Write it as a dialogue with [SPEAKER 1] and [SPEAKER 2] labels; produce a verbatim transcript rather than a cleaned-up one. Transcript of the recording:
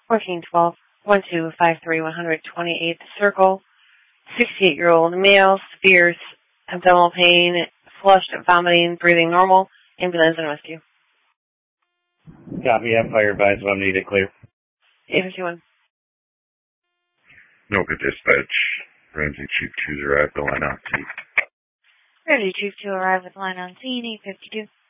[SPEAKER 1] fourteen twelve, one two five three, one twenty-eighth Circle, sixty-eight-year-old male, severe abdominal pain, flushed, vomiting, breathing normal, ambulance and rescue.
[SPEAKER 2] Copy, I'm fire advised when needed, clear.
[SPEAKER 1] eight fifty-one.
[SPEAKER 3] Noka Dispatch, Ramsey Chief two's arrived, the line on scene.
[SPEAKER 1] Ramsey Chief two arrived with line on scene, eight fifty-two.